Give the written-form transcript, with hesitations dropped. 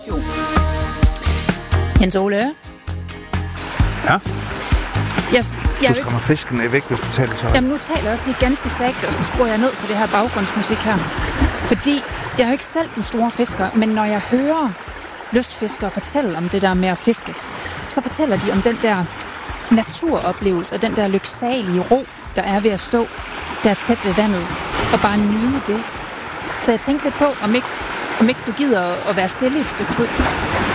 Jens Ole. Ja? Du skræmmer fisken væk, hvis du taler så. Jamen, nu taler jeg også lige ganske sagt, og så skruer jeg ned for det her baggrundsmusik her. Fordi jeg er jo ikke selv en stor fisker, men når jeg hører lystfiskere fortælle om det der med at fiske, så fortæller de om den der naturoplevelse og den der lyksalige ro, der er ved at stå der tæt ved vandet og bare nyde det. Så jeg tænkte lidt på, om ikke du gider at være stille et stykke tid.